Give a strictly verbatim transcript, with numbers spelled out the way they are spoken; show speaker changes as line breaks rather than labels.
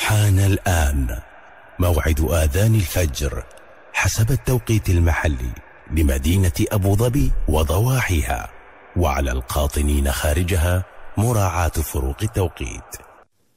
حان الآن موعد آذان الفجر حسب التوقيت المحلي لمدينة أبو ظبي وضواحيها، وعلى القاطنين خارجها مراعاة فروق التوقيت.